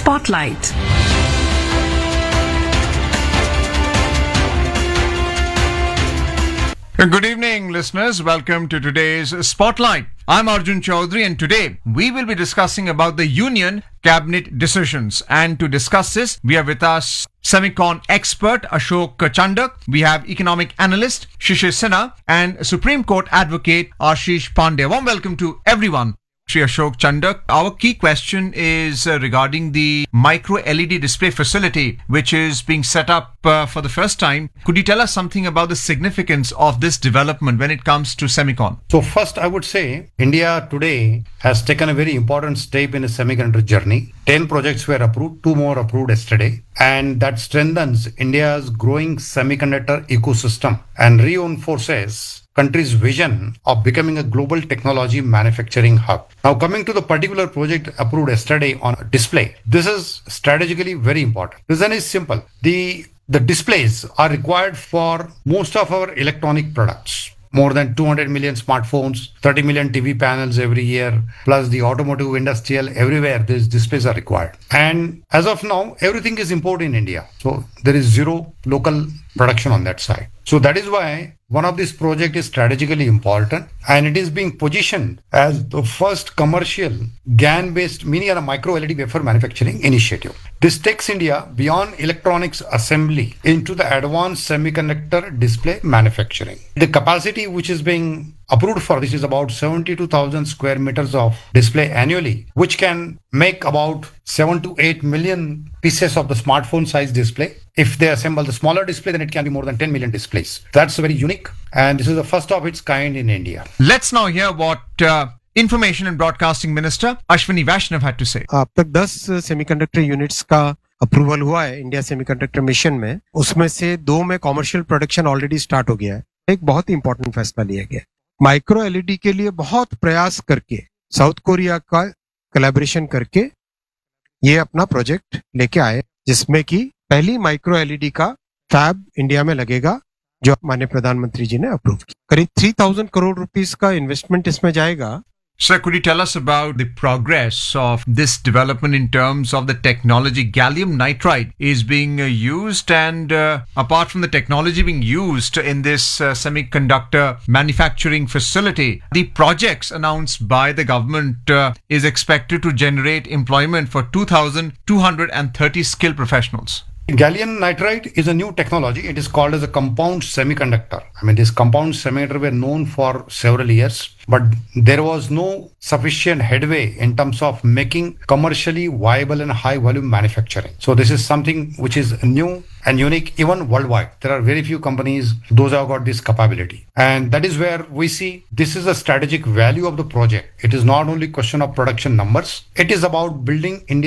Spotlight. Good evening, listeners. Welcome to today's Spotlight. I'm Arjun Chaudhary, and today we will be discussing about the Union Cabinet decisions. And to discuss this, we have with us Semicon expert Ashok Chandak. We have economic analyst Shishir Sinha and Supreme Court advocate Ashish Pandey. Warm welcome to everyone. Shri Ashok Chandak, our key question is regarding the micro LED display facility, which is being set up for the first time. Could you tell us something about the significance of this development when it comes to Semicon? So first, I would say India today has taken a very important step in a semiconductor journey. 10 projects were approved, 2 more approved yesterday. And that strengthens India's growing semiconductor ecosystem and reinforces country's vision of becoming a global technology manufacturing hub. Now, coming to the particular project approved yesterday on display, this is strategically very important. Reason is simple. The displays are required for most of our electronic products. More than 200 million smartphones, 30 million TV panels every year, plus the automotive, industrial, everywhere these displays are required. And as of now, everything is imported in India. So there is zero local production on that side. So that is why one of these projects is strategically important, and it is being positioned as the first commercial GaN-based mini and micro LED wafer manufacturing initiative. This takes India beyond electronics assembly into the advanced semiconductor display manufacturing. The capacity which is being approved for this is about 72,000 square meters of display annually, which can make about 7 to 8 million pieces of the smartphone size display. If they assemble the smaller display, then it can be more than 10 million displays. That's very unique, and this is the first of its kind in India. Let's now hear what Information and Broadcasting Minister Ashwini Vaishnav had to say. अब तक 10 semiconductor units का approval हुआ है India semiconductor mission में, उसमें से 2 में commercial production already start हो गया है. एक बहुत ही इंपॉर्टेंट फैसला लिया गया. माइक्रो एलईडी के लिए बहुत प्रयास करके साउथ कोरिया का कोलैबोरेशन करके ये अपना प्रोजेक्ट लेके आए, जिसमें कि पहली माइक्रो एलईडी का फैब इंडिया में लगेगा, जो माननीय प्रधानमंत्री जी ने अप्रूव किया. करीब 3,000 करोड़ रुपीस का इन्वेस्टमेंट इसमें जाएगा. Sir, could you tell us about the progress of this development in terms of the technology? Gallium nitride is being used, and apart from the technology being used in this semiconductor manufacturing facility, the projects announced by the government is expected to generate employment for 2,230 skilled professionals. Gallium nitride is a new technology. It is called as a compound semiconductor. I mean, this compound semiconductor were known for several years, but there was no sufficient headway in terms of making commercially viable and high volume manufacturing. So this is something which is new and unique even worldwide. There are very few companies those have got this capability, and that is where we see this is a strategic value of the project. It is not only question of production numbers. It is about building India